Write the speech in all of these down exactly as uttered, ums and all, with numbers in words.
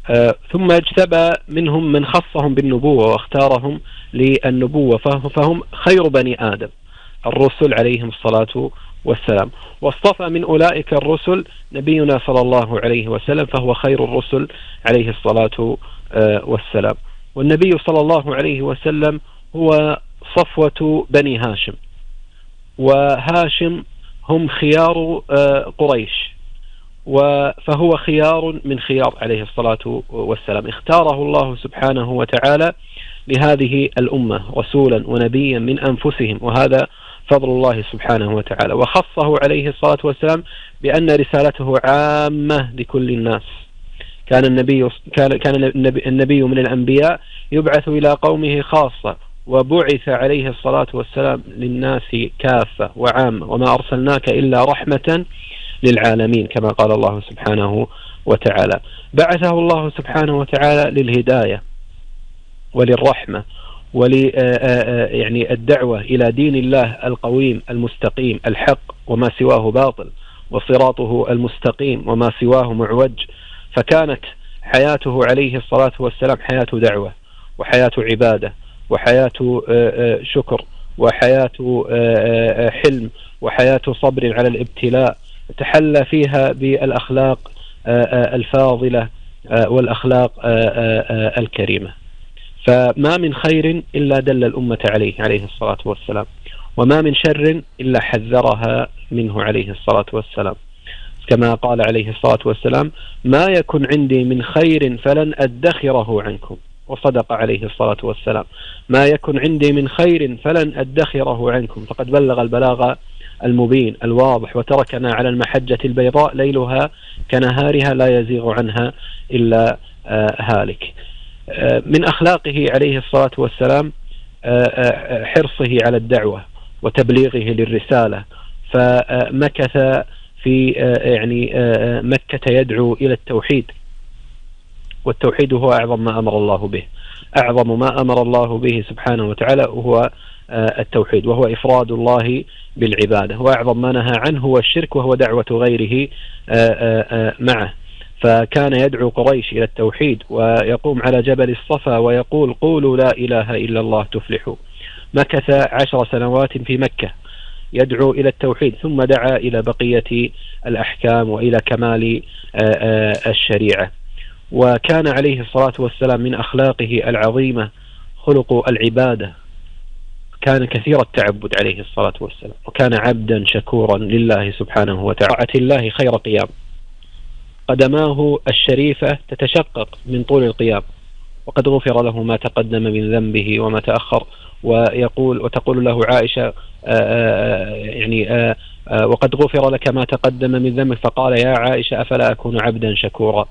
ثم اجتبى منهم من خصهم بالنبوة واختارهم للنبوة، فهم خير بني آدم الرسل عليهم الصلاة والسلام. واصطفى من أولئك الرسل نبينا صلى الله عليه وسلم، فهو خير الرسل عليه الصلاة والسلام. والنبي صلى الله عليه وسلم هو صفوة بني هاشم، وهاشم هم خيار قريش، فهو خيار من خيار عليه الصلاة والسلام. اختاره الله سبحانه وتعالى لهذه الأمة رسولا ونبيا من أنفسهم، وهذا فضل الله سبحانه وتعالى. وخصه عليه الصلاة والسلام بأن رسالته عامة لكل الناس. كان النبي كان كان النبي من الأنبياء يبعث إلى قومه خاصة، وبعث عليه الصلاة والسلام للناس كافة وعامة، وما أرسلناك إلا رحمة للعالمين كما قال الله سبحانه وتعالى. بعثه الله سبحانه وتعالى للهداية وللرحمة ول يعني الدعوة إلى دين الله القويم المستقيم الحق، وما سواه باطل، وصراطه المستقيم وما سواه معوج. فكانت حياته عليه الصلاة والسلام حياة دعوة، وحياة عبادة، وحياة شكر، وحياة حلم، وحياة صبر على الابتلاء، تحلى فيها بالأخلاق الفاضلة والأخلاق الكريمة. فما من خير إلا دل الأمة عليه عليه الصلاة والسلام، وما من شر إلا حذرها منه عليه الصلاة والسلام. كما قال عليه الصلاة والسلام: ما يكن عندي من خير فلن أدخره عنكم. وصدق عليه الصلاة والسلام: ما يكن عندي من خير فلن أدخره عنكم. فقد بلغ البلاغ المبين الواضح، وتركنا على المحجة البيضاء ليلها كنهارها لا يزيغ عنها إلا هالك. من أخلاقه عليه الصلاة والسلام حرصه على الدعوة وتبليغه للرسالة، فمكث في يعني مكة يدعو إلى التوحيد، والتوحيد هو أعظم ما أمر الله به. أعظم ما أمر الله به سبحانه وتعالى هو التوحيد، وهو إفراد الله بالعبادة. وأعظم ما نهى عنه هو الشرك، وهو دعوة غيره معه. فكان يدعو قريش إلى التوحيد، ويقوم على جبل الصفا ويقول: قولوا لا إله إلا الله تفلحوا. مكث عشر سنوات في مكة يدعو إلى التوحيد، ثم دعا إلى بقية الأحكام وإلى كمال الشريعة. وكان عليه الصلاة والسلام من أخلاقه العظيمة خلق العبادة. كان كثير التعبد عليه الصلاة والسلام، وكان عبدا شكورا لله سبحانه وتعالى. طاعة الله خير قيام، قدماه الشريفة تتشقق من طول القيام، وقد غفر له ما تقدم من ذنبه وما تأخر. ويقول وتقول له عائشة: آآ يعني آآ وقد غفر لك ما تقدم من ذنبك، فقال: يا عائشة أفلا أكون عبدا شكورا.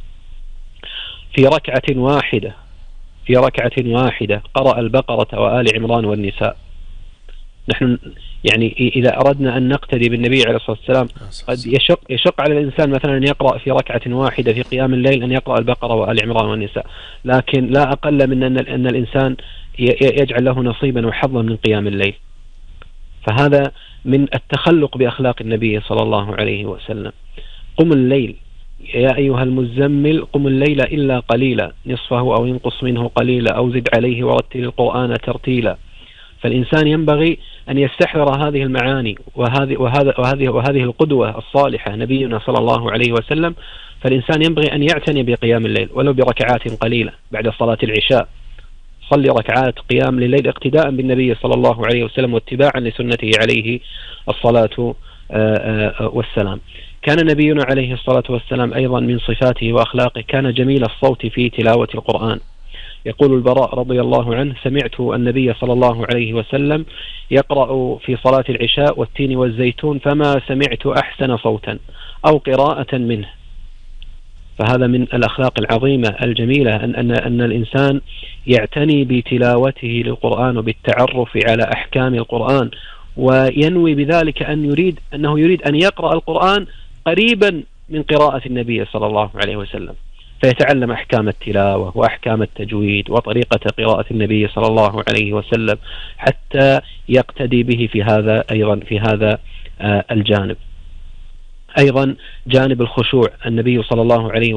في ركعة واحدة في ركعة واحدة قرأ البقرة وآل عمران والنساء. نحن يعني إذا أردنا أن نقتدي بالنبي عليه الصلاة والسلام قد يشق, يشق على الإنسان مثلا أن يقرأ في ركعة واحدة في قيام الليل أن يقرأ البقرة وآل عمران والنساء، لكن لا أقل من أن, أن الإنسان يجعل له نصيبا وحظا من قيام الليل. فهذا من التخلق بأخلاق النبي صلى الله عليه وسلم. قم الليل يا أيها المزمل قم الليل إلا قليلا نصفه أو ينقص منه قليلا أو زد عليه ورتل القرآن ترتيلا. فالإنسان ينبغي أن يستحضر هذه المعاني وهذه وهذا وهذه وهذه القدوة الصالحة نبينا صلى الله عليه وسلم. فالإنسان ينبغي أن يعتني بقيام الليل ولو بركعات قليلة بعد صلاة العشاء. صلي ركعات قيام الليل اقتداء بالنبي صلى الله عليه وسلم واتباعا لسنته عليه الصلاة والسلام. كان نبينا عليه الصلاة والسلام أيضا من صفاته وأخلاقه كان جميل الصوت في تلاوة القرآن. يقول البراء رضي الله عنه: سمعت النبي صلى الله عليه وسلم يقرأ في صلاة العشاء والتين والزيتون فما سمعت أحسن صوتا أو قراءة منه. فهذا من الأخلاق العظيمة الجميلة أن, أن, أن الإنسان يعتني بتلاوته للقرآن وبالتعرف على أحكام القرآن، وينوي بذلك أن يريد أنه يريد أن يقرأ القرآن قريبا من قراءة النبي صلى الله عليه وسلم، فيتعلم أحكام التلاوة وأحكام التجويد وطريقة قراءة النبي صلى الله عليه وسلم حتى يقتدي به في هذا أيضا في هذا الجانب. أيضا جانب الخشوع، النبي صلى الله عليه